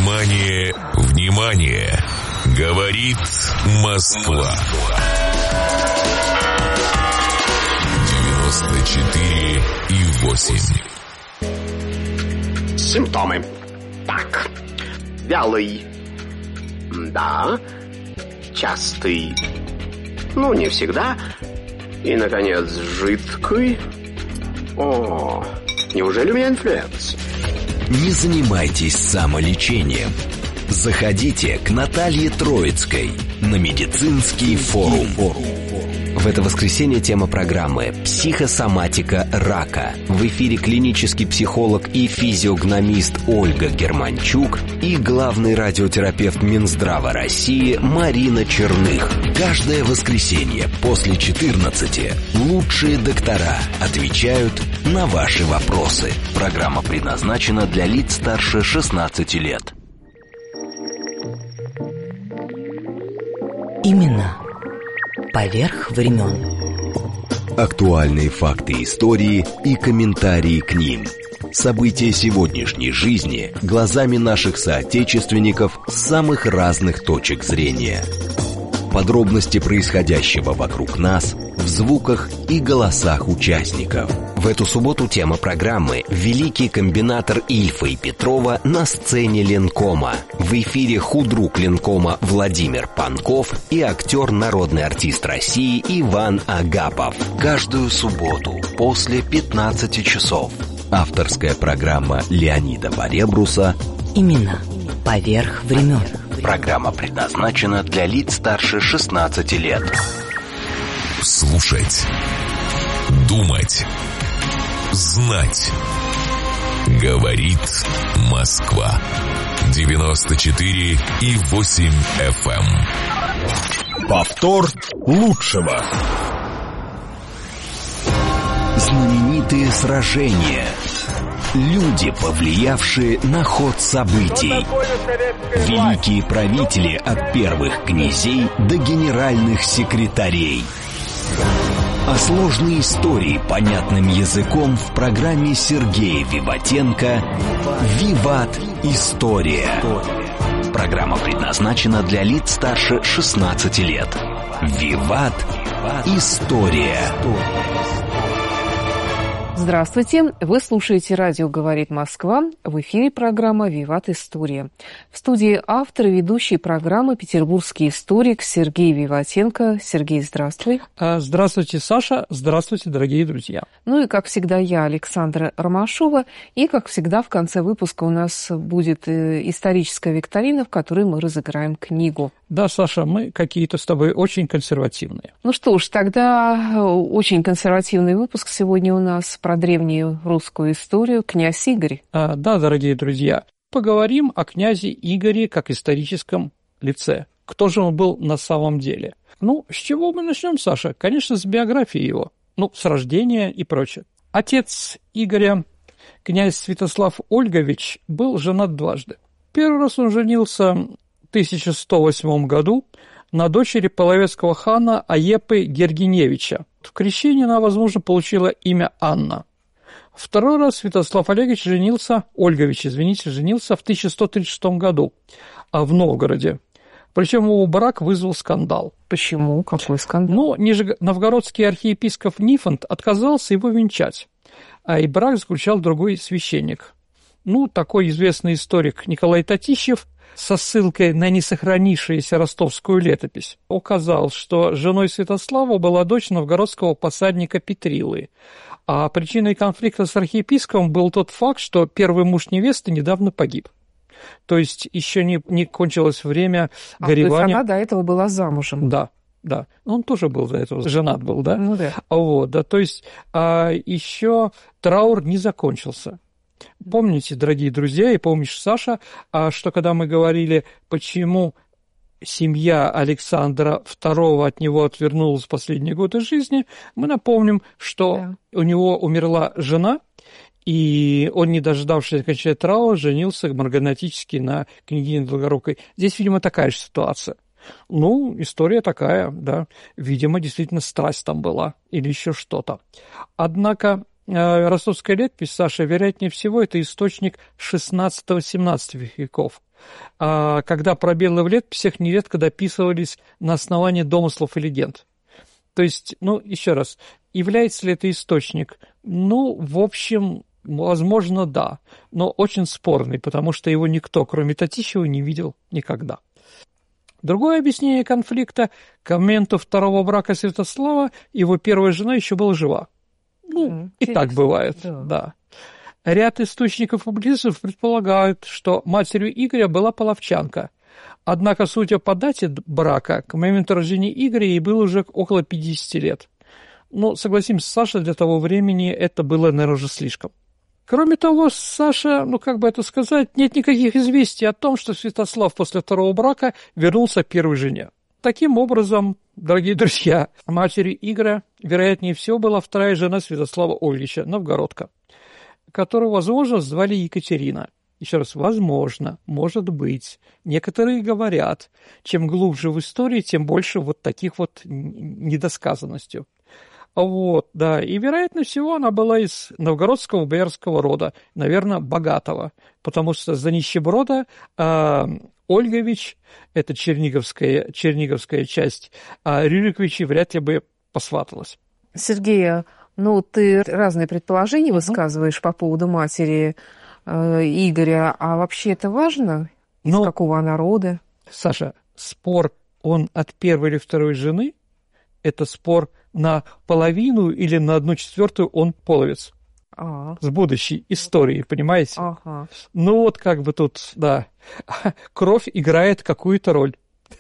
Внимание, внимание! Говорит Москва. 94,8. Симптомы. Так. Вялый. Да. Частый. Ну, не всегда. И, наконец, жидкий. О, неужели у меня инфлюенс? Не занимайтесь самолечением. Заходите к Наталье Троицкой на медицинский форум. В это воскресенье тема программы «Психосоматика рака». В эфире клинический психолог и физиогномист Ольга Германчук и главный радиотерапевт Минздрава России Марина Черных. Каждое воскресенье после 14 лучшие доктора отвечают на ваши вопросы. Программа предназначена для лиц старше 16 лет. Именно поверх времен. Актуальные факты истории и комментарии к ним. События сегодняшней жизни глазами наших соотечественников с самых разных точек зрения. Подробности происходящего вокруг нас в звуках и голосах участников. В эту субботу тема программы «Великий комбинатор Ильфа и Петрова» на сцене Ленкома. В эфире худрук Ленкома Владимир Панков и актер, народный артист России Иван Агапов. Каждую субботу после 15 часов. Авторская программа Леонида Баребруса Именно поверх времен. Программа предназначена для лиц старше 16 лет. Слушать, думать, знать. Говорит Москва. 94,8 FM. Повтор лучшего. Знаменитые сражения. Люди, повлиявшие на ход событий. Великие правители от первых князей до генеральных секретарей. А сложные истории понятным языком в программе Сергея Виватенко «Виват. История». Программа предназначена для лиц старше 16 лет. «Виват. История». Здравствуйте! Вы слушаете радио «Говорит Москва». В эфире программа «Виват. История». В студии автор и ведущий программы петербургский историк Сергей Виватенко. Сергей, здравствуй. Здравствуйте, Саша. Здравствуйте, дорогие друзья. Ну и, как всегда, я, Александра Ромашова. И, как всегда, в конце выпуска у нас будет историческая викторина, в которой мы разыграем книгу. Да, Саша, мы какие-то с тобой очень консервативные. Ну что ж, тогда очень консервативный выпуск сегодня у нас про древнюю русскую историю. Князь Игорь. Да, дорогие друзья, поговорим о князе Игоре как историческом лице. Кто же он был на самом деле? Ну, с чего мы начнем, Саша? Конечно, с биографии его. Ну, с рождения и прочее. Отец Игоря, князь Святослав Ольгович, был женат дважды. Первый раз он женился в 1108 году на дочери половецкого хана Аепы Гергиневича. В крещении она, возможно, получила имя Анна. Второй раз Святослав Ольгович женился в 1136 году в Новгороде. Причем его брак вызвал скандал. Почему? Какой скандал? Ну, нижегородский архиепископ Нифонт отказался его венчать, и брак заключал другой священник. Ну, такой известный историк Николай Татищев со ссылкой на несохранившуюся ростовскую летопись указал, что женой Святослава была дочь новгородского посадника Петрилы. А причиной конфликта с архиепископом был тот факт, что первый муж невесты недавно погиб. То есть еще не кончилось время горевания. То есть она до этого была замужем. Да. Он тоже был до этого женат был, да? Ну да. То есть еще траур не закончился. Помните, дорогие друзья, и помнишь, Саша, что когда мы говорили, почему семья Александра II от него отвернулась в последние годы жизни, мы напомним, что у него умерла жена, и он, не дождавшись окончания траура, женился марганатически на княгине Долгорукой. Здесь, видимо, такая же ситуация. Ну, история такая, да. Видимо, действительно страсть там была или еще что-то. Однако ростовская летопись, Саша, вероятнее всего, это источник 16-17 веков, когда пробелы в летописях нередко дописывались на основании домыслов и легенд. То есть, еще раз, является ли это источник? В общем, возможно, да, но очень спорный, потому что его никто, кроме Татищева, не видел никогда. Другое объяснение конфликта: к моменту второго брака Святослава его первая жена еще была жива. И так бывает, да. Ряд источников публицистов предполагают, что матерью Игоря была половчанка. Однако, судя по дате брака, к моменту рождения Игоря ей было уже около 50 лет. Согласимся, Саша, для того времени это было, наверное, уже слишком. Кроме того, Саша, нет никаких известий о том, что Святослав после второго брака вернулся к первой жене. Таким образом, дорогие друзья, матерью Игоря, вероятнее всего, была вторая жена Святослава Ольгича, новгородка, которую, возможно, звали Екатерина. Еще раз, возможно, может быть. Некоторые говорят, чем глубже в истории, тем больше таких недосказанностей. И, вероятно всего, она была из новгородского боярского рода, наверное, богатого, потому что за нищеброда Ольгович, это черниговская часть, а Рюриковичи вряд ли бы посваталась. Сергей, ты разные предположения высказываешь по поводу матери Игоря, а вообще это важно? Из какого она рода? Саша, спор, он от первой или второй жены, это спор на половину или на 1/4 он половец. С будущей историей, понимаете? Тут, да, кровь играет какую-то роль.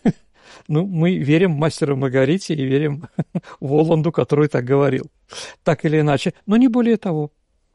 Мы верим мастеру Маргарите и верим Воланду, который так говорил. Так или иначе, но не более того.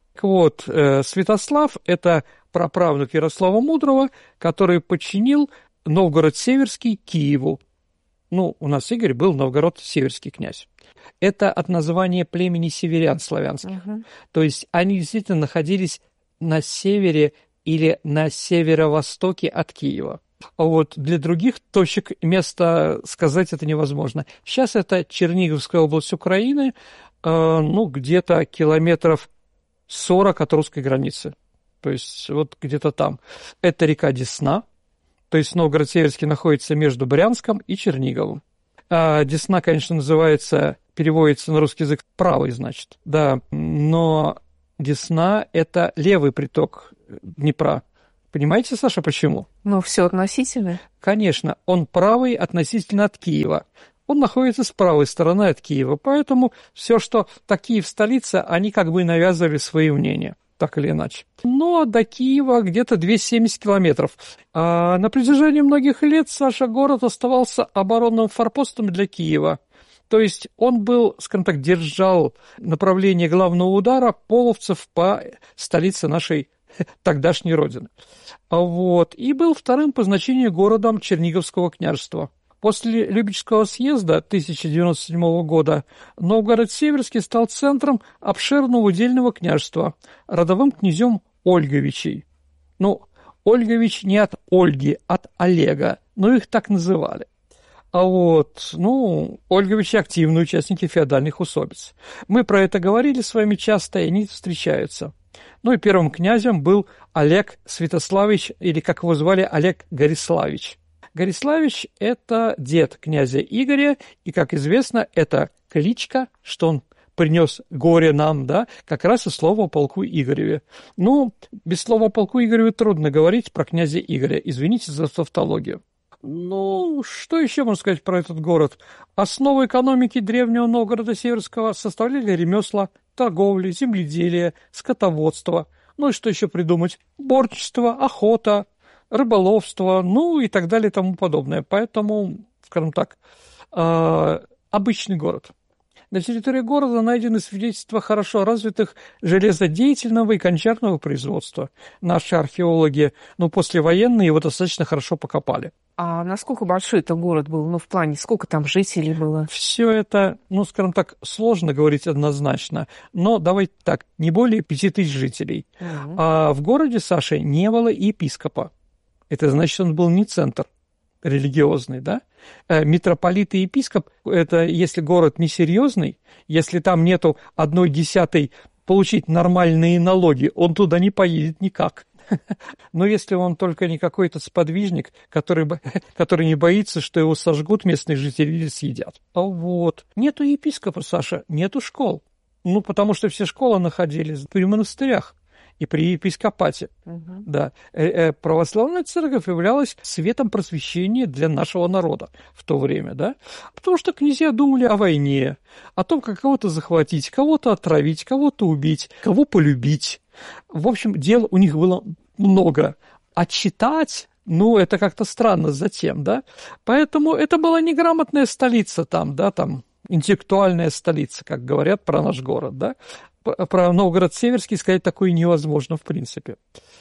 Святослав – это праправнук Ярослава Мудрого, который подчинил Новгород-Северский Киеву. У нас Игорь был Новгород-Северский князь. Это от названия племени северян славянских. То есть они действительно находились на севере или на северо-востоке от Киева. Для других точек места сказать это невозможно. Сейчас это Черниговская область Украины, где-то километров 40 от русской границы. То есть где-то там. Это река Десна. То есть Новгород-Северский находится между Брянском и Черниговым. Десна, конечно, переводится на русский язык правый, значит. Да, но Десна – это левый приток Днепра. Понимаете, Саша, почему? Все относительно. Конечно, он правый относительно от Киева. Он находится с правой стороны от Киева, поэтому все, что Киев столица, они навязывали свои мнения, так или иначе. Но до Киева где-то 270 километров. А на протяжении многих лет, Саша, город оставался оборонным форпостом для Киева. То есть он был, держал направление главного удара половцев по столице нашей тогдашней родины. И был вторым по значению городом Черниговского княжества. После Любечского съезда 1097 года Новгород-Северский стал центром обширного удельного княжества, родовым князем Ольговичей. Ольгович не от Ольги, от Олега, но их так называли. Ольговичи активные участники феодальных усобиц. Мы про это говорили с вами часто, и они встречаются. И первым князем был Олег Святославич, или, как его звали, Олег Гориславич. Гориславич – это дед князя Игоря, и, как известно, это кличка, что он принес горе нам, да, как раз и слово о полку Игореве. Без слова о полку Игореве трудно говорить про князя Игоря, извините за тавтологию. Что еще можно сказать про этот город? Основу экономики древнего Новгорода Северского составляли ремесла, торговля, земледелие, скотоводство. И что еще придумать? Бортничество, охота, рыболовство, и так далее и тому подобное. Поэтому, скажем так, обычный город. На территории города найдены свидетельства хорошо развитых железодеятельного и гончарного производства. Наши археологи, послевоенные, его достаточно хорошо покопали. А насколько большой это город был? В плане, сколько там жителей было? Все это, скажем так, сложно говорить однозначно. Но давайте так, не более 5000 жителей. А в городе, Саша, не было епископа. Это значит, он был не центр религиозный, да? Митрополит и епископ – это если город несерьезный, если там нету 1/10 получить нормальные налоги, он туда не поедет никак. Но если он только не какой-то сподвижник, который не боится, что его сожгут местные жители или съедят. А вот. Нету епископа, Саша, нету школ. Ну, потому что все школы находились при монастырях и при епископате. Да. Православная церковь являлась светом просвещения для нашего народа в то время, да? Потому что князья думали о войне, о том, как кого-то захватить, кого-то отравить, кого-то убить, кого полюбить. В общем, дел у них было много. А читать, ну, это как-то странно затем, да? Поэтому это была неграмотная столица там, да, там, интеллектуальная столица, как говорят про наш город, да? Про Новгород-Северский сказать такое невозможно в принципе.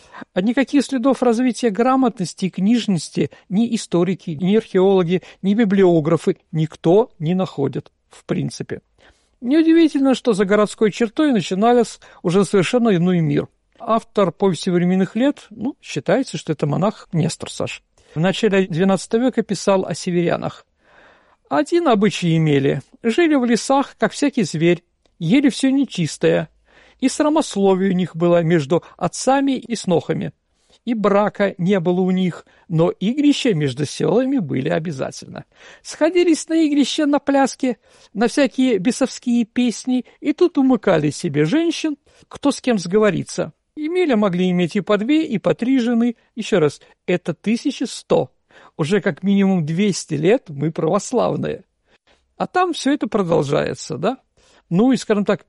А никаких следов развития грамотности и книжности ни историки, ни археологи, ни библиографы никто не находит в принципе. Неудивительно, что за городской чертой начинался уже совершенно иной мир. Автор «Повести временных лет», ну, считается, что это монах Нестор, Саш. В начале XII века писал о северянах. «Один обычай имели. Жили в лесах, как всякий зверь, ели все нечистое, и срамословие у них было между отцами и снохами. И брака не было у них, но игрища между селами были обязательно. Сходились на игрища, на пляски, на всякие бесовские песни, и тут умыкали себе женщин, кто с кем сговорится. Могли иметь и по 2, и по 3 жены. Еще раз, это 1100. Уже как минимум 200 лет мы православные. А там все это продолжается, да? Ну и, скажем так,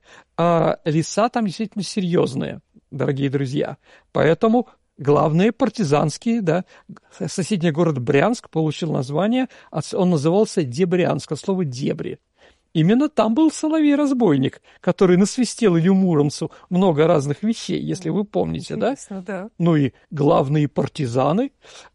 леса там действительно серьезные, дорогие друзья. Поэтому главные партизанские, да, соседний город Брянск получил название, он назывался Дебрянск, от слова «дебри». Именно там был Соловей-разбойник, который насвистел Илью Муромцу много разных вещей, если вы помните, да? Да. Ну и главные партизаны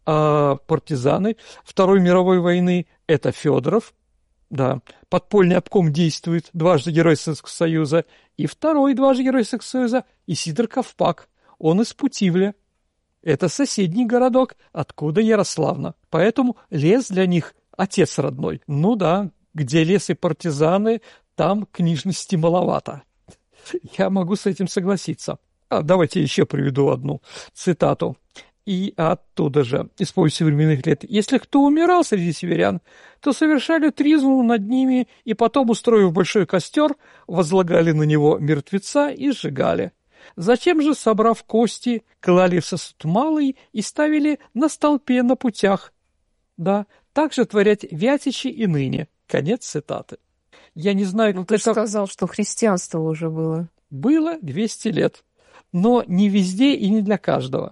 Второй мировой войны – это Федоров, да, подпольный обком действует, дважды Герой Советского Союза, и второй дважды Герой Советского Союза – Исидор Ковпак, он из Путивля. Это соседний городок, откуда Ярославна. Поэтому лес для них – отец родной. Ну да, где лес и партизаны, там книжности маловато. Я могу с этим согласиться. Давайте еще приведу одну цитату. И оттуда же, из «Повести временных лет». «Если кто умирал среди северян, то совершали тризну над ними, и потом, устроив большой костер, возлагали на него мертвеца и сжигали. Зачем же, собрав кости, клали в сосуд малый и ставили на столпе на путях? Да, так же творят вятичи и ныне». Конец цитаты. Я не знаю, как ты сказал, что христианство уже было. Было 200 лет, но не везде и не для каждого.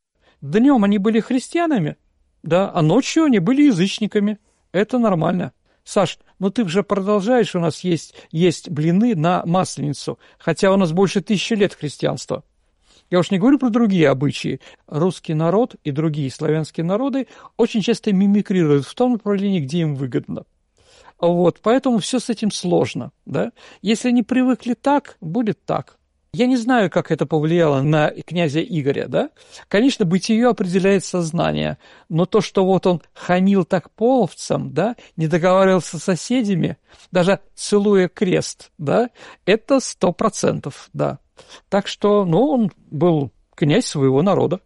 Днем они были христианами, да, а ночью они были язычниками. Это нормально. Саш, ну ты же продолжаешь, у нас есть блины на Масленицу, хотя у нас больше 1000 лет христианства. Я уж не говорю про другие обычаи. Русский народ и другие славянские народы очень часто мимикрируют в том направлении, где им выгодно. Вот, поэтому все с этим сложно, да. Если они привыкли так, будет так. Я не знаю, как это повлияло на князя Игоря, да. Конечно, бытие определяет сознание, но то, что вот он хамил так половцам, да, не договаривался с соседями, даже целуя крест, да, это 100%, да. Так что, ну, он был князь своего народа,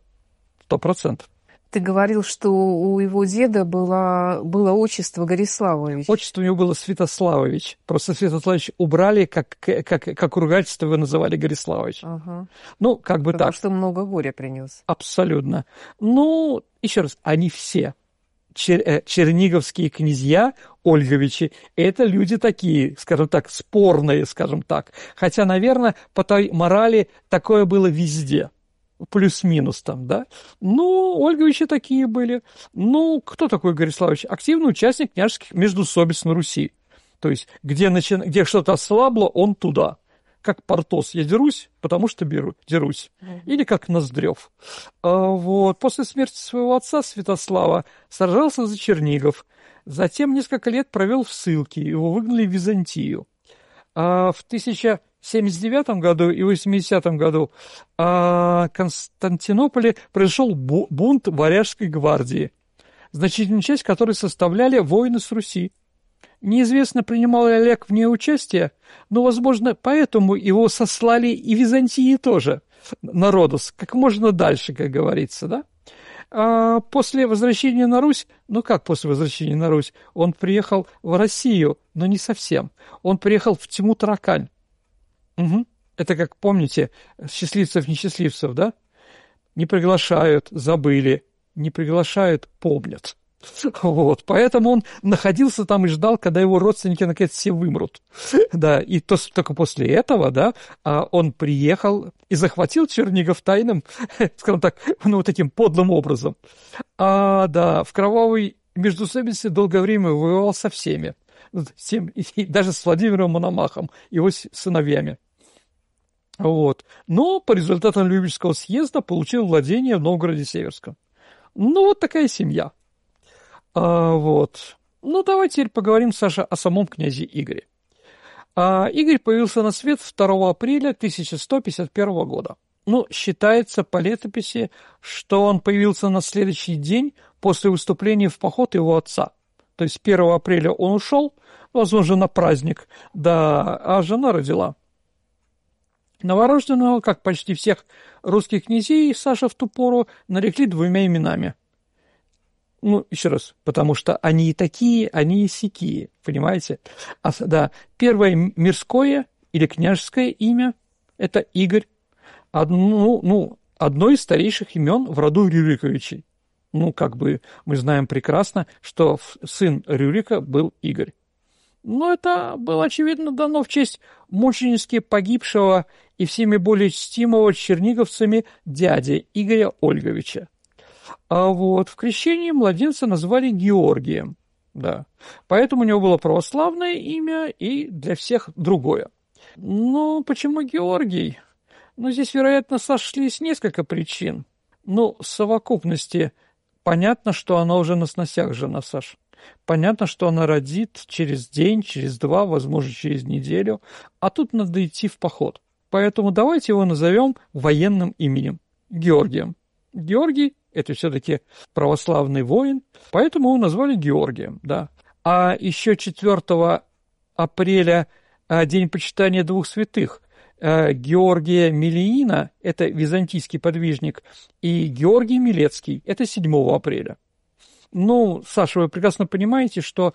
100%. Ты говорил, что у его деда было отчество Гориславович. Отчество у него было Святославович. Просто Святославович убрали, как ругательство его называли Гориславович. Ага. Ну, как бы Потому так. что много горя принес. Абсолютно. Ну, еще раз, они все. Черниговские князья, Ольговичи, это люди такие, скажем так, спорные, скажем так. Хотя, наверное, по той морали такое было везде. Плюс-минус там, да. Ну, Ольговичи такие были. Ну, кто такой Гориславович? Активный участник княжеских междоусобиц на Руси. То есть, где что-то ослабло, он туда. Как Портос, я дерусь, потому что дерусь. Или как Ноздрев. Вот. После смерти своего отца Святослава сражался за Чернигов. Затем несколько лет провел в ссылке. Его выгнали в Византию. В 1079 году и 80 году в Константинополе произошел бунт Варяжской гвардии, значительную часть которой составляли воины с Руси. Неизвестно, принимал ли Олег в ней участие, но, возможно, поэтому его сослали и Византии тоже на Родос, как можно дальше, как говорится, да? А после возвращения на Русь, ну как после возвращения на Русь, он приехал в Россию, но не совсем. Он приехал в Тьму-Таракань. Угу. Это, как помните, счастливцев-несчастливцев, да? Не приглашают, забыли, не приглашают, помнят. Вот, поэтому он находился там и ждал, когда его родственники наконец все вымрут. Да, и только после этого, да, он приехал и захватил Чернигов тайным, скажем так, ну, вот таким подлым образом. Да, в кровавой междоусобице долгое время воевал со всеми, и даже с Владимиром Мономахом, его сыновьями. Вот. Но по результатам Любечского съезда получил владение в Новгороде-Северском. Ну, вот такая семья. Вот. Ну, давайте теперь поговорим, Саша, о самом князе Игоре. Игорь появился на свет 2 апреля 1151 года. Ну, считается по летописи, что он появился на следующий день после выступления в поход его отца. То есть 1 апреля он ушел, возможно, на праздник, да, а жена родила. Новорожденного, как почти всех русских князей, Саша в ту пору нарекли 2 именами. Ну, еще раз, потому что они и такие, они и сякие, понимаете? Да, первое мирское или княжеское имя – это Игорь, одно из старейших имен в роду Рюриковичей. Ну, как бы мы знаем прекрасно, что сын Рюрика был Игорь. Но это было, очевидно, дано в честь мученически погибшего и всеми более чтимого черниговцами дяди Игоря Ольговича. А вот в крещении младенца назвали Георгием, да. Поэтому у него было православное имя и для всех другое. Но почему Георгий? Ну, здесь, вероятно, сошлись несколько причин. Ну, в совокупности понятно, что она уже на сносях жена, Саш. Понятно, что она родит через день, через 2, возможно, через неделю. А тут надо идти в поход. Поэтому давайте его назовем военным именем – Георгием. Георгий – это все-таки православный воин, поэтому его назвали Георгием, да. А еще 4 апреля день почитания 2 святых. Георгия Мелиина – это византийский подвижник, и Георгий Милецкий – это 7 апреля. Ну, Саша, вы прекрасно понимаете, что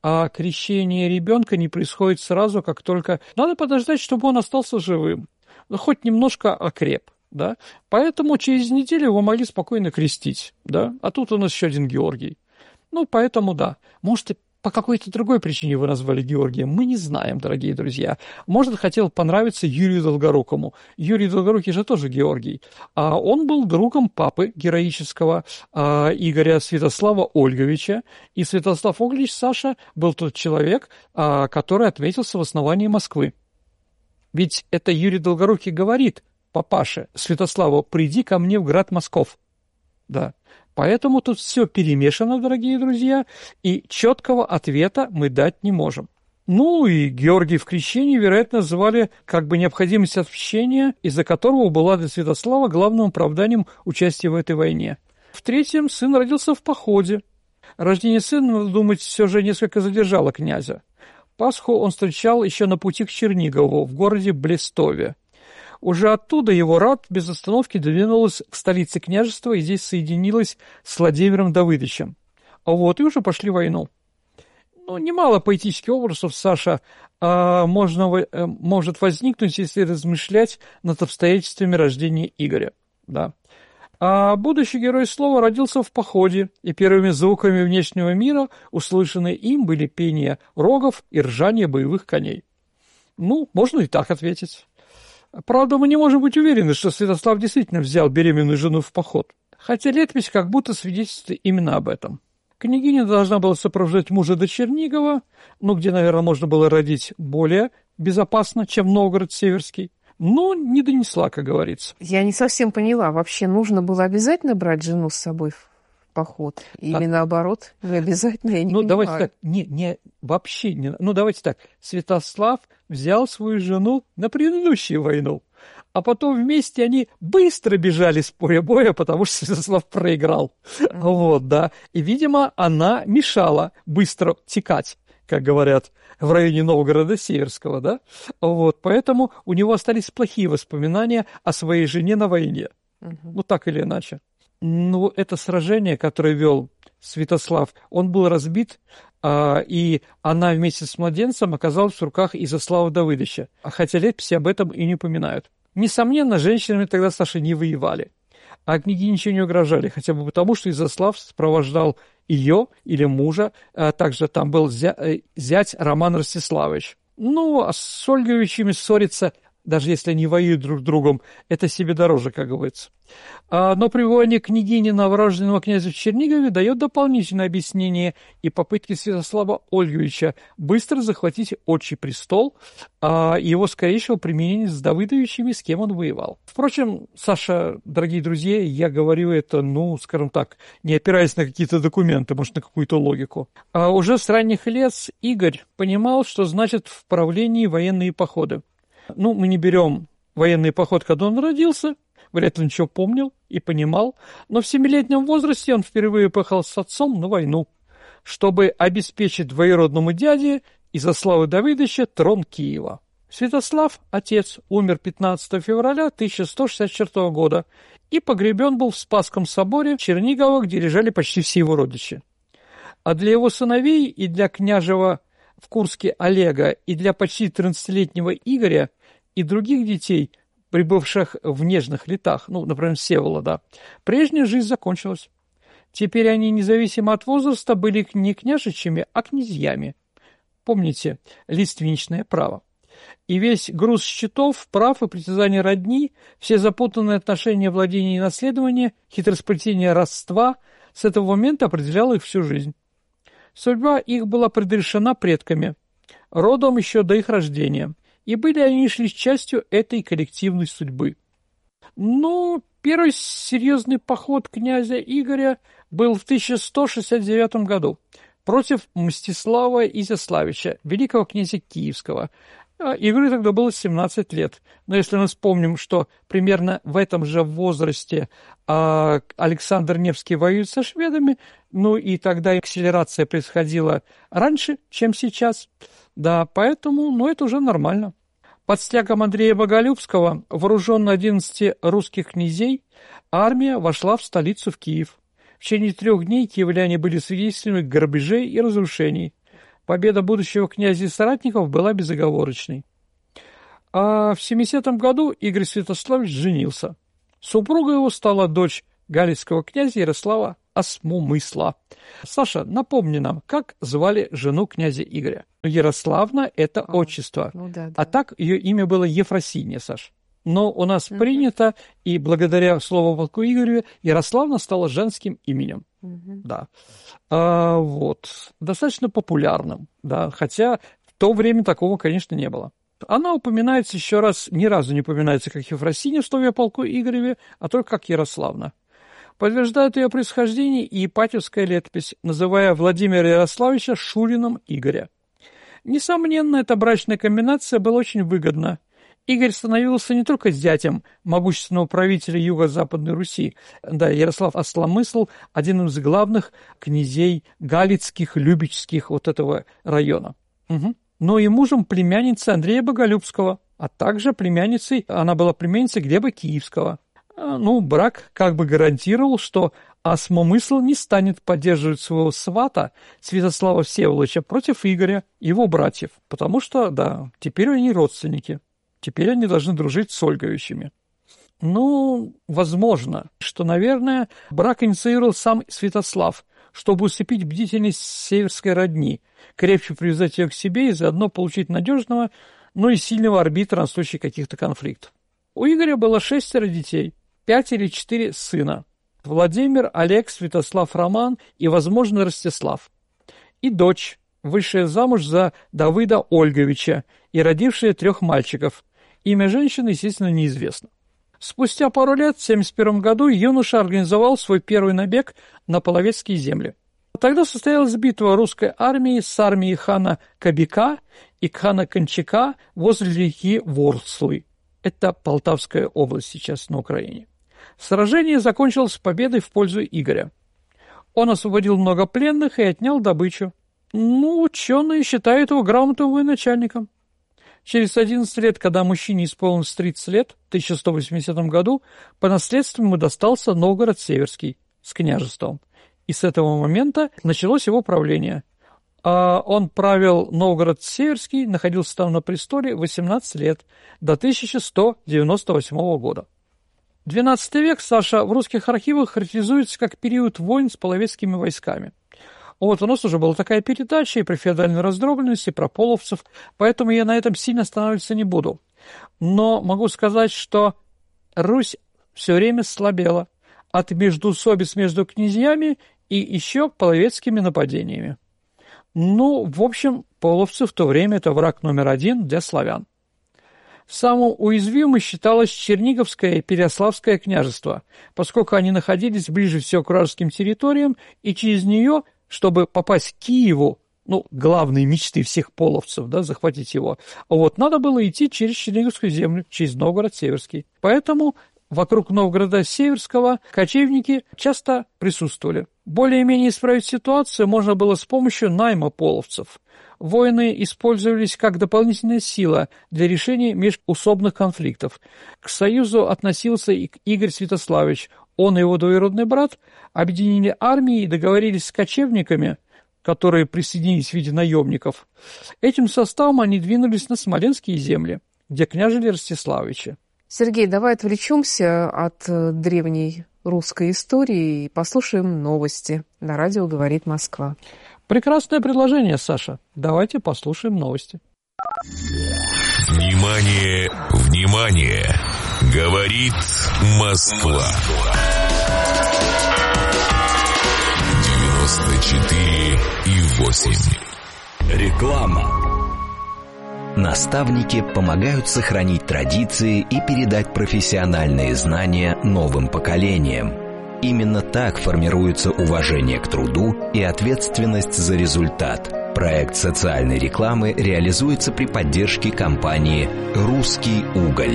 крещение ребенка не происходит сразу, как только... Надо подождать, чтобы он остался живым, хоть немножко окреп. Да? Поэтому через неделю его могли спокойно крестить, да? А тут у нас еще один Георгий. Ну, поэтому да. Может, по какой-то другой причине его назвали Георгием, мы не знаем, дорогие друзья. Может, хотел понравиться Юрию Долгорукому. Юрий Долгорукий же тоже Георгий. А он был другом папы героического Игоря Святослава Ольговича. И Святослав Ольгович, Саша, был тот человек, который отметился в основании Москвы. Ведь это Юрий Долгорукий говорит папаше Святославу: приди ко мне в град Москов. Да. Поэтому тут все перемешано, дорогие друзья, и четкого ответа мы дать не можем. Ну и Георгий в крещении, вероятно, звали как бы необходимость общения, из-за которого была для Святослава главным оправданием участия в этой войне. В-третьем, сын родился в походе. Рождение сына, надо думать, все же несколько задержало князя. Пасху он встречал еще на пути к Чернигову, в городе Блестове. Уже оттуда его рать без остановки двинулась к столице княжества и здесь соединилась с Владимиром Давыдовичем. А вот и уже пошли войну. Ну, немало поэтических образов, Саша, может возникнуть, если размышлять над обстоятельствами рождения Игоря. Да. А будущий герой слова родился в походе, и первыми звуками внешнего мира, услышанные им, были пение рогов и ржание боевых коней. Ну, можно и так ответить. Правда, мы не можем быть уверены, что Святослав действительно взял беременную жену в поход, хотя летопись как будто свидетельствует именно об этом. Княгиня должна была сопровождать мужа до Чернигова, где, наверное, можно было родить более безопасно, чем Новгород-Северский, но не донесла, как говорится. Я не совсем поняла, вообще нужно было обязательно брать жену с собой в поход? Или наоборот, не обязательно, я не понимаю. Давайте так, вообще не. Давайте так, Святослав взял свою жену на предыдущую войну, а потом вместе они быстро бежали с поля боя, потому что Святослав проиграл. Вот, да. И, видимо, она мешала быстро текать. как говорят, в районе Новгорода Северского, да? Вот, поэтому у него остались плохие воспоминания о своей жене на войне. Ну, так или иначе. Ну, это сражение, которое вел Святослав, он был разбит, и она вместе с младенцем оказалась в руках Изяслава Давыдовича, хотя летописи об этом и не упоминают. Несомненно, женщинами тогда, Саша, не воевали, а книги ничего не угрожали, хотя бы потому, что Изяслав сопровождал ее или мужа, также там был зять Роман Ростиславович. Ну, а с Ольговичами ссориться, даже если они воюют друг с другом, это себе дороже, как говорится. Но пребывание княгини новорожденного князя в Чернигове дает дополнительное объяснение и попытки Святослава Ольговича быстро захватить отчий престол и его скорейшего применения с Давыдовичами, с кем он воевал. Впрочем, Саша, дорогие друзья, я говорю это, ну, скажем так, не опираясь на какие-то документы, может, на какую-то логику. Уже с ранних лет Игорь понимал, что значит в правлении военные походы. Ну, мы не берем военный поход, когда он родился, вряд ли ничего помнил и понимал, но в 7-летнем возрасте он впервые поехал с отцом на войну, чтобы обеспечить двоюродному дяде Изяслава Давыдовича трон Киева. Святослав, отец, умер 15 февраля 1164 года и погребен был в Спасском соборе Чернигова, где лежали почти все его родичи. А для его сыновей и для княжего в Курске Олега, и для почти 13-летнего Игоря, и других детей, прибывших в нежных летах, ну, например, Всеволода, прежняя жизнь закончилась. Теперь они, независимо от возраста, были не княжичами, а князьями. Помните, лиственничное право. И весь груз счетов, прав и притязаний родни, все запутанные отношения владения и наследования, хитросплетение родства с этого момента определяло их всю жизнь. Судьба их была предрешена предками, родом еще до их рождения, и были они лишь частью этой коллективной судьбы. Но первый серьезный поход князя Игоря был в 1169 году против Мстислава Изяславича, великого князя Киевского. Игорю тогда было 17 лет. Но если мы вспомним, что примерно в этом же возрасте Александр Невский воюет со шведами, ну и тогда акселерация происходила раньше, чем сейчас, да, поэтому, ну, это уже нормально. Под стягом Андрея Боголюбского, вооруженная 11 русских князей, армия вошла в столицу, в Киев. В течение 3 дней киевляне были свидетелями грабежей и разрушений. Победа будущего князя и соратников была безоговорочной. А в 70-м году Игорь Святославич женился. Супругой его стала дочь галицкого князя Ярослава Осмомысла. Саша, напомни нам, как звали жену князя Игоря? Ярославна – это отчество, а так ее имя было Ефросинья, Саш. Но у нас принято, и благодаря слову полку Игорю, Ярославна стала женским именем. Да. Вот. Достаточно популярным, да, хотя в то время такого, конечно, не было. Она упоминается еще раз, ни разу не упоминается как Ефросинья в слове о полку Игореве, а только как Ярославна. Подтверждает ее происхождение и Ипатьевская летопись, называя Владимира Ярославича Шурином Игоря. Несомненно, эта брачная комбинация была очень выгодна. Игорь становился не только зятем могущественного правителя Юго-Западной Руси, да, Ярослав Осломысл – один из главных князей галицких, любечских вот этого района, но и мужем племянницы Андрея Боголюбского, а также племянницей, она была племянницей Глеба Киевского. Ну, брак как бы гарантировал, что Осмомысл не станет поддерживать своего свата Святослава Всеволодовича против Игоря и его братьев, потому что, да, теперь они родственники. Теперь они должны дружить с Ольговичами. Ну, возможно, что, наверное, брак инициировал сам Святослав, чтобы усыпить бдительность северской родни, крепче привязать ее к себе и заодно получить надежного, но и сильного арбитра на случай каких-то конфликтов. У Игоря было 6 детей, 5 или 4 сына. Владимир, Олег, Святослав, Роман и, возможно, Ростислав. И дочь, вышедшая замуж за Давыда Ольговича и родившая 3 мальчиков. Имя женщины, естественно, неизвестно. Спустя пару лет, в 1971 году, юноша организовал свой первый набег на половецкие земли. Тогда состоялась битва русской армии с армией хана Кабика и хана Кончака возле реки Ворслы. Это Полтавская область сейчас на Украине. Сражение закончилось победой в пользу Игоря. Он освободил много пленных и отнял добычу. Ученые считают его грамотным военачальником. Через 11 лет, когда мужчине исполнилось 30 лет, в 1180 году, по наследству ему достался Новгород-Северский с княжеством. И с этого момента началось его правление. Он правил Новгород-Северский, находился там на престоле 18 лет, до 1198 года. XII век, Саша, в русских архивах характеризуется как период войн с половецкими войсками. У нас уже была такая передача и про феодальную раздробленность, и про половцев, поэтому я на этом сильно останавливаться не буду. Но могу сказать, что Русь все время слабела от междоусобиц между князьями и еще половецкими нападениями. В общем, половцы в то время – это враг номер один для славян. Самым уязвимым считалось Черниговское и Переяславское княжество, поскольку они находились ближе всего к вражеским территориям, и через нее, чтобы попасть к Киеву, главные мечты всех половцев, захватить его, надо было идти через Черниговскую землю, через Новгород-Северский. Поэтому вокруг Новгорода-Северского кочевники часто присутствовали. Более-менее исправить ситуацию можно было с помощью найма половцев. Воины использовались как дополнительная сила для решения межусобных конфликтов. К союзу относился и Игорь Святославич. Он и его двоюродный брат объединили армии и договорились с кочевниками, которые присоединились в виде наемников. Этим составом они двинулись на Смоленские земли, где княжили Ростиславичи. Сергей, давай отвлечемся от древней русской истории и послушаем новости. На радио «Говорит Москва». Прекрасное предложение, Саша. Давайте послушаем новости. Внимание, внимание! Говорит Москва. 94,8. Реклама. Наставники помогают сохранить традиции и передать профессиональные знания новым поколениям. Именно так формируется уважение к труду и ответственность за результат. Проект социальной рекламы реализуется при поддержке компании «Русский уголь».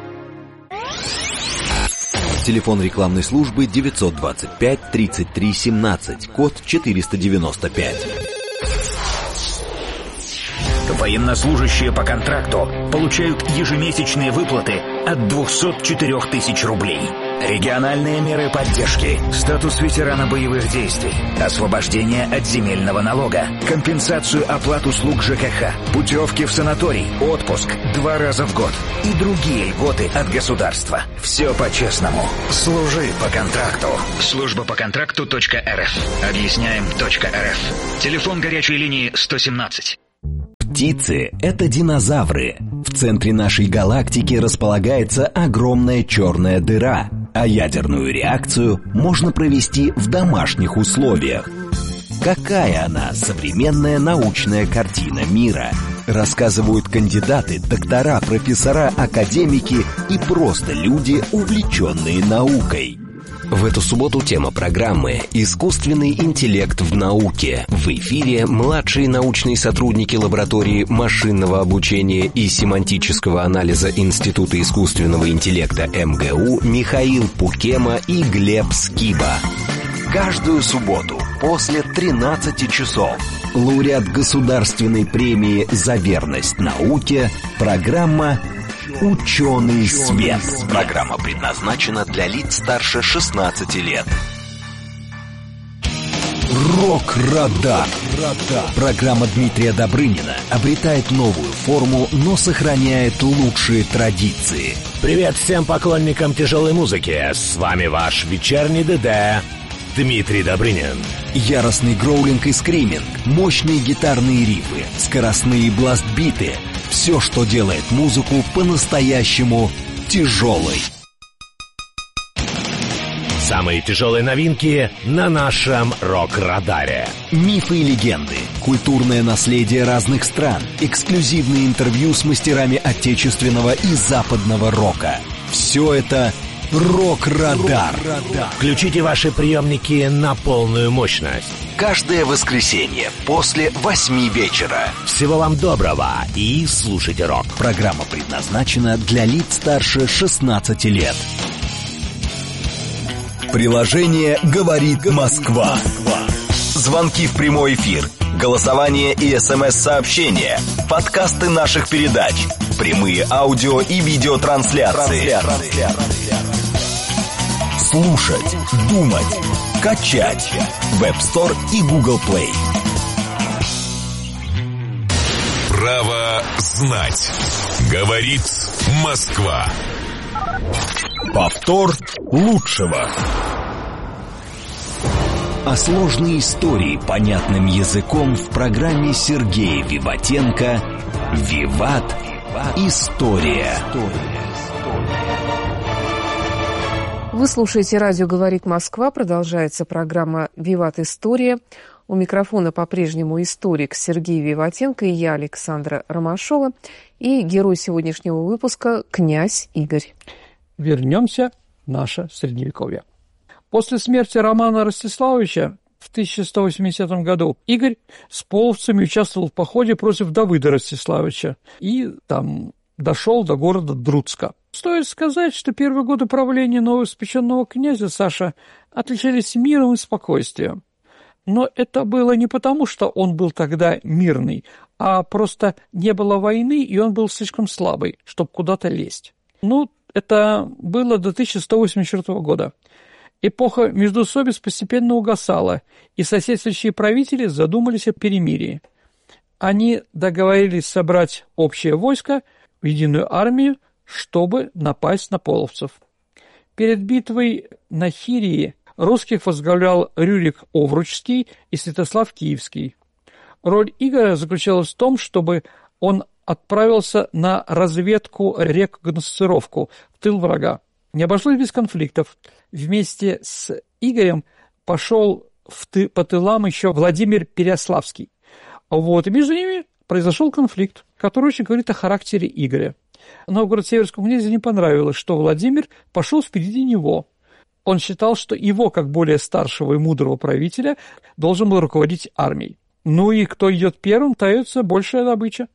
Телефон рекламной службы 925 33 17, код 495. Военнослужащие по контракту получают ежемесячные выплаты от 204 тысяч рублей. Региональные меры поддержки, статус ветерана боевых действий, освобождение от земельного налога, компенсацию оплат услуг ЖКХ, путевки в санаторий, отпуск 2 раза в год и другие льготы от государства. Все по-честному. Служи по контракту. Служба по контракту.рф. Объясняем.рф. Телефон горячей линии 117. Птицы – это динозавры. В центре нашей галактики располагается огромная черная дыра, а ядерную реакцию можно провести в домашних условиях. Какая она, современная научная картина мира? Рассказывают кандидаты, доктора, профессора, академики и просто люди, увлеченные наукой. В эту субботу тема программы «Искусственный интеллект в науке». В эфире младшие научные сотрудники лаборатории машинного обучения и семантического анализа Института искусственного интеллекта МГУ Михаил Пукема и Глеб Скиба. Каждую субботу после 13 часов лауреат государственной премии «За верность науке» программа «Ученый свет». Программа предназначена для лиц старше 16 лет. Рок-радар. Программа Дмитрия Добрынина обретает новую форму, но сохраняет лучшие традиции. Привет всем поклонникам тяжелой музыки. С вами ваш вечерний ДД Дмитрий Добрынин. Яростный гроулинг и скриминг, мощные гитарные рифы, скоростные бластбиты — все, что делает музыку по-настоящему тяжелой. Самые тяжелые новинки на нашем рок-радаре. Мифы и легенды, культурное наследие разных стран, эксклюзивные интервью с мастерами отечественного и западного рока. Все это «Рок-радар». Включите ваши приемники на полную мощность. Каждое воскресенье после 8 вечера. Всего вам доброго и слушайте рок. Программа предназначена для лиц старше 16 лет. Приложение «Говорит Москва». Звонки в прямой эфир голосование и СМС-сообщения, подкасты наших передач, прямые аудио и видеотрансляции. Слушать, думать, качать. Web Store и Google Play. Право знать. Говорит Москва. Повтор лучшего. А сложные истории понятным языком в программе Сергея Виватенко «Виват. История». Вы слушаете «Радио говорит Москва». Продолжается программа «Виват. История». У микрофона по-прежнему историк Сергей Виватенко и я, Александра Ромашова, и герой сегодняшнего выпуска князь Игорь. Вернемся в наше Средневековье. После смерти Романа Ростиславича в 1180 году Игорь с половцами участвовал в походе против Давыда Ростиславича и там дошел до города Друцка. Стоит сказать, что первые годы правления новоиспеченного князя Саша отличались миром и спокойствием. Но это было не потому, что он был тогда мирный, а просто не было войны, и он был слишком слабый, чтобы куда-то лезть. Это было до 1184 года. Эпоха междоусобиц постепенно угасала, и соседствующие правители задумались о перемирии. Они договорились собрать общее войско в единую армию, чтобы напасть на половцев. Перед битвой на Хирии русских возглавлял Рюрик Овручский и Святослав Киевский. Роль Игоря заключалась в том, чтобы он отправился на разведку, рекогносцировку в тыл врага. Не обошлось без конфликтов. Вместе с Игорем пошел по тылам еще Владимир Переяславский. И между ними произошел конфликт, который очень говорит о характере Игоря. Новгород-Северскому князю не понравилось, что Владимир пошел впереди него. Он считал, что его, как более старшего и мудрого правителя, должен был руководить армией. И кто идет первым, дается большая добыча.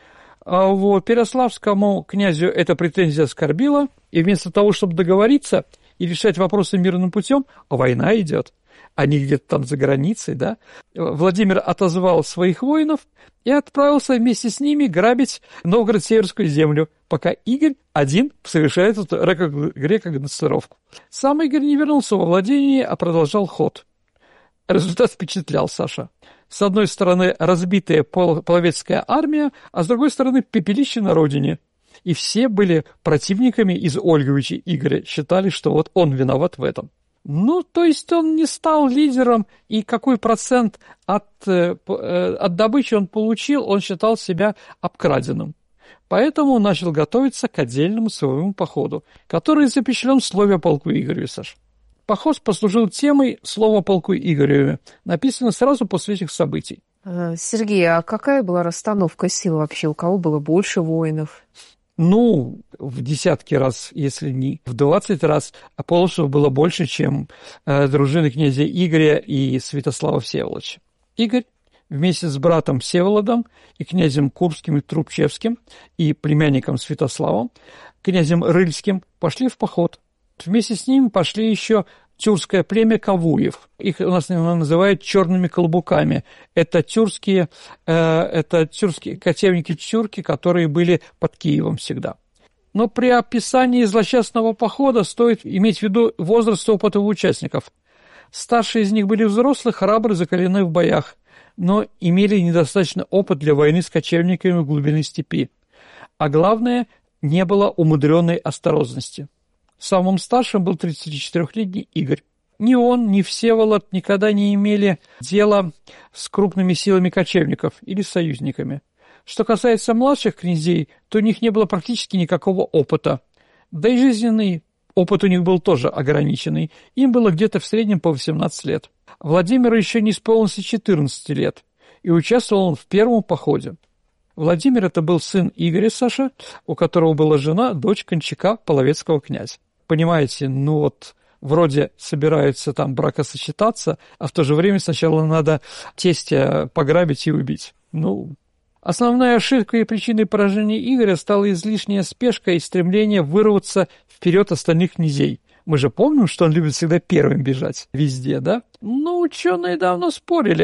Переяславскому князю эта претензия оскорбила, и вместо того, чтобы договориться и решать вопросы мирным путем, война идет. Они где-то там за границей, да? Владимир отозвал своих воинов и отправился вместе с ними грабить Новгород-Северскую землю, пока Игорь один совершает эту рекогносцировку. Сам Игорь не вернулся во владение, а продолжал ход. Результат впечатлял Саша. С одной стороны, разбитая половецкая армия, а с другой стороны, пепелище на родине. И все были противниками из Ольговича Игоря, считали, что он виноват в этом. То есть он не стал лидером, и какой процент от добычи он получил, он считал себя обкраденным. Поэтому он начал готовиться к отдельному своему походу, который запечатлен в слове о полку Игореве, Саша. Поход послужил темой слова о полку Игореве, написано сразу после этих событий. Сергей, а какая была расстановка сил вообще? У кого было больше воинов? В десятки раз, если не в 20 раз, половцев было больше, чем дружины князя Игоря и Святослава Всеволодовича. Игорь вместе с братом Всеволодом и князем Курбским и Трубчевским и племянником Святославом, князем Рыльским, пошли в поход. Вместе с ними пошли еще тюркское племя Кавуев. Их у нас называют черными колбуками. Это тюркские кочевники-тюрки, которые были под Киевом всегда. Но при описании злосчастного похода стоит иметь в виду возраст и опыт его участников. Старшие из них были взрослые, храбрые, закалены в боях, но имели недостаточно опыт для войны с кочевниками в глубины степи. А главное, не было умудренной осторожности. Самым старшим был 34-летний Игорь. Ни он, ни Всеволод никогда не имели дела с крупными силами кочевников или союзниками. Что касается младших князей, то у них не было практически никакого опыта. Да и жизненный опыт у них был тоже ограниченный. Им было где-то в среднем по 18 лет. Владимиру еще не исполнилось 14 лет, и участвовал он в первом походе. Владимир – это был сын Игоря, Саша, у которого была жена, дочь Кончака, половецкого князя. Понимаете, вроде собираются там бракосочетаться, а в то же время сначала надо тестя пограбить и убить. Основной ошибкой и причиной поражения Игоря стала излишняя спешка и стремление вырваться вперед остальных князей. Мы же помним, что он любит всегда первым бежать везде, да? Ученые давно спорили,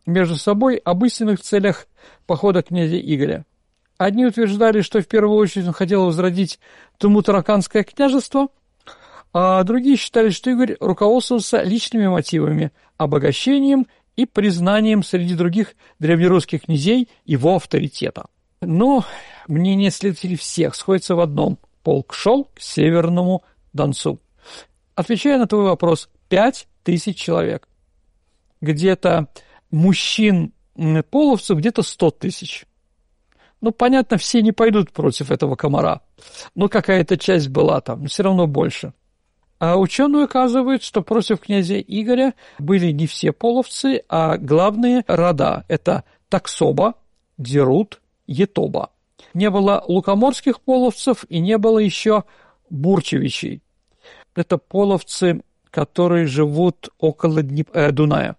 между собой об истинных целях похода князя Игоря. Одни утверждали, что в первую очередь он хотел возродить Туму-Тараканское княжество, а другие считали, что Игорь руководствовался личными мотивами, обогащением и признанием среди других древнерусских князей его авторитета. Но мнения следователей всех сходятся в одном – полк шел к Северному Донцу. Отвечая на твой вопрос, 5000 человек. Где-то мужчин-половцев где-то 100 тысяч. Ну, понятно, все не пойдут против этого комара, но какая-то часть была там, но все равно больше. А ученые указывают, что против князя Игоря были не все половцы, а главные рода – это Таксоба, Дерут, Етоба. Не было лукоморских половцев и не было еще бурчевичей. Это половцы, которые живут около Дуная.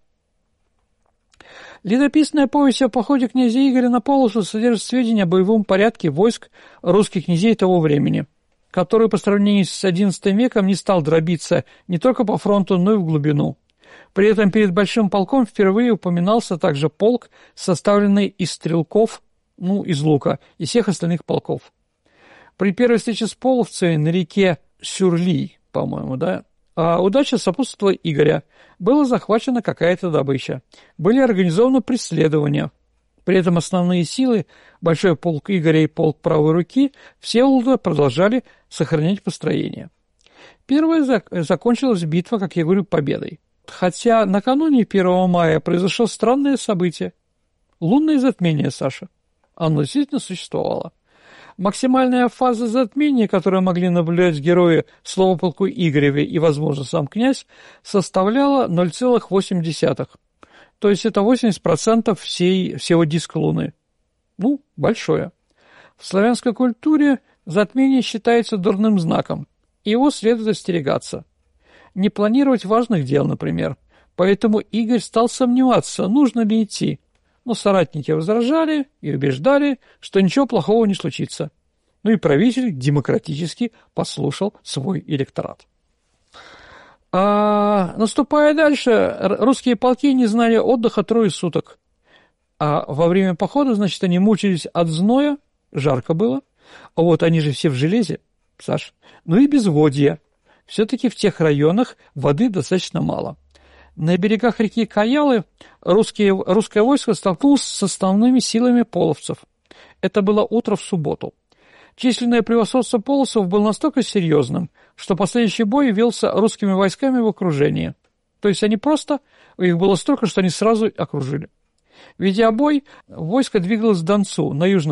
Летописная повесть о походе князя Игоря на Полосу содержит сведения о боевом порядке войск русских князей того времени, который по сравнению с XI веком не стал дробиться не только по фронту, но и в глубину. При этом перед Большим полком впервые упоминался также полк, составленный из стрелков, из лука, и всех остальных полков. При первой встрече с половцами на реке Сюрли, по-моему, удача сопутствовала Игоря. Была захвачена какая-то добыча. Были организованы преследования. При этом основные силы, большой полк Игоря и полк правой руки, Всеволода продолжали сохранять построение. Первая закончилась битва, как я говорю, победой. Хотя накануне 1 мая произошло странное событие. Лунное затмение, Саша. Оно действительно существовало. Максимальная фаза затмения, которую могли наблюдать герои слова полку Игореве и, возможно, сам князь, составляла 0,8. То есть это 80% всего диска Луны. Большое. В славянской культуре затмение считается дурным знаком. Его следует остерегаться. Не планировать важных дел, например. Поэтому Игорь стал сомневаться, нужно ли идти. Но соратники возражали и убеждали, что ничего плохого не случится. И правитель демократически послушал свой электорат. Наступая дальше, русские полки не знали отдыха 3 суток. А во время похода, значит, они мучились от зноя, жарко было. А вот они же все в железе, Саш. И безводья. Все-таки в тех районах воды достаточно мало. На берегах реки Каялы русское войско столкнулось с основными силами половцев. Это было утро в субботу. Численное превосходство половцев было настолько серьезным, что последующий бой велся русскими войсками в окружении. То есть их было столько, что они сразу окружили. Ведя бой, войско двигалось к Донцу, на южном